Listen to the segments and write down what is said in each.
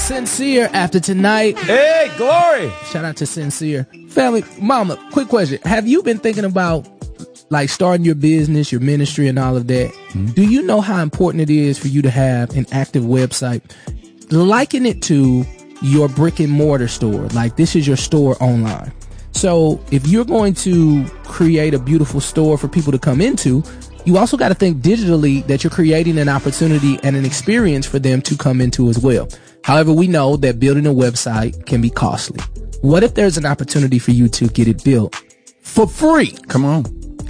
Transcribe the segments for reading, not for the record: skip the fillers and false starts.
Sincere after tonight. Hey, glory. Shout out to Sincere. Family, mama, quick question. Have you been thinking about like starting your business, your ministry and all of that? Mm-hmm. Do you know how important it is for you to have an active website? Liken it to your brick and mortar store. Like this is your store online. So if you're going to create a beautiful store for people to come into, you also got to think digitally that you're creating an opportunity and an experience for them to come into as well. However, we know that building a website can be costly. What if there's an opportunity for you to get it built for free? Come on.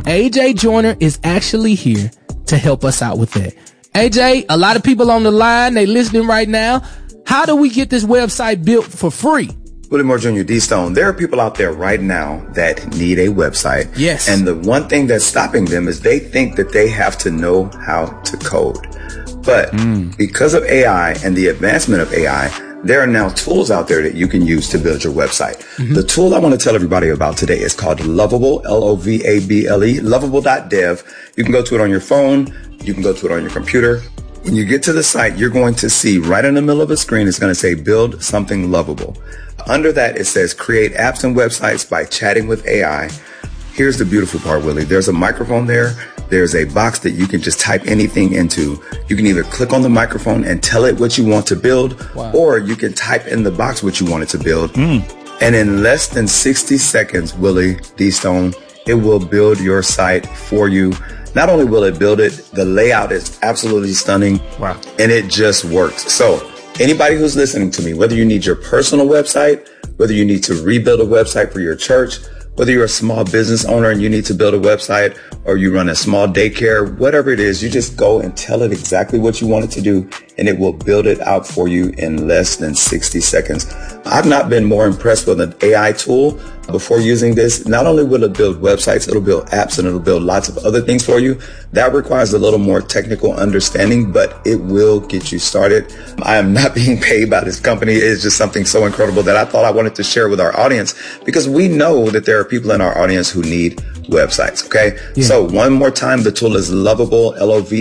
AJ Joyner is actually here to help us out with that. AJ, a lot of people on the line, they listening right now. How do we get this website built for free? Willie Moore Jr., D-Stone, there are people out there right now that need a website. Yes. And the one thing that's stopping them is they think that they have to know how to code. But because of AI and the advancement of AI, there are now tools out there that you can use to build your website. Mm-hmm. The tool I want to tell everybody about today is called Lovable, Lovable, lovable.dev. You can go to it on your phone. You can go to it on your computer. When you get to the site, you're going to see right in the middle of the screen, it's going to say build something lovable. Under that, it says create apps and websites by chatting with AI. Here's the beautiful part, Willie. There's a microphone there. There's a box that you can just type anything into. You can either click on the microphone and tell it what you want to build, or you can type in the box what you want it to build. And in less than 60 seconds, Willie D-Stone, it will build your site for you. Not only will it build it, the layout is absolutely stunning. Wow. And it just works. So anybody who's listening to me, whether you need your personal website, whether you need to rebuild a website for your church, whether you're a small business owner and you need to build a website, or you run a small daycare, whatever it is, you just go and tell it exactly what you want it to do, and it will build it out for you in less than 60 seconds. I've not been more impressed with an AI tool before using this. Not only will it build websites, it'll build apps, and it'll build lots of other things for you. That requires a little more technical understanding, but it will get you started. I am not being paid by this company. It's just something so incredible that I thought I wanted to share with our audience, because we know that there are people in our audience who need websites. Okay. Yeah. So one more time, the tool is Lovable,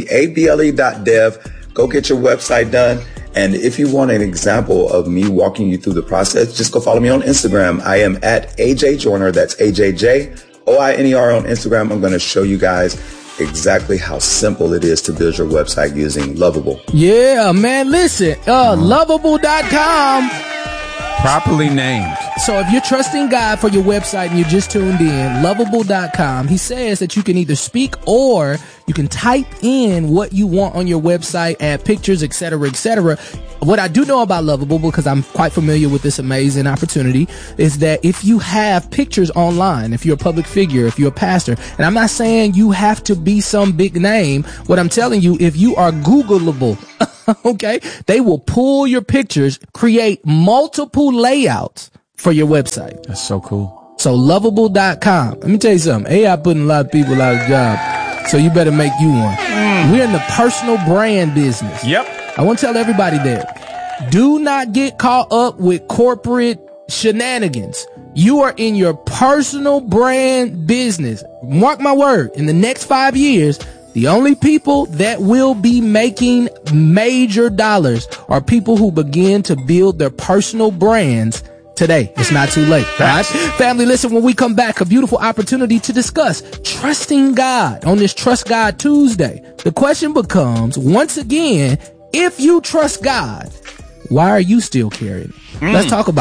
lovable.dev. Go get your website done. And if you want an example of me walking you through the process, just go follow me on Instagram. I am at AJ Joyner. That's AJJOINER on Instagram. I'm going to show you guys exactly how simple it is to build your website using Lovable. Yeah, man. Listen, lovable.com. Properly named. So if you're trusting God for your website and you just tuned in, lovable.com, he says that you can either speak or you can type in what you want on your website, add pictures, etc., etc. What I do know about Lovable, because I'm quite familiar with this amazing opportunity, is that if you have pictures online, if you're a public figure, if you're a pastor, and I'm not saying you have to be some big name, what I'm telling you, if you are Googleable, okay, they will pull your pictures, create multiple layouts for your website. That's so cool. So lovable.com. Let me tell you something. AI putting a lot of people out of job. So you better make you one. We're in the personal brand business. Yep. I want to tell everybody that do not get caught up with corporate shenanigans. You are in your personal brand business. Mark my word. In the next 5 years, the only people that will be making major dollars are people who begin to build their personal brands today. It's not too late. Right? Family, listen, when we come back, a beautiful opportunity to discuss trusting God on this Trust God Tuesday. The question becomes, once again, if you trust God, why are you still carrying it? Let's talk about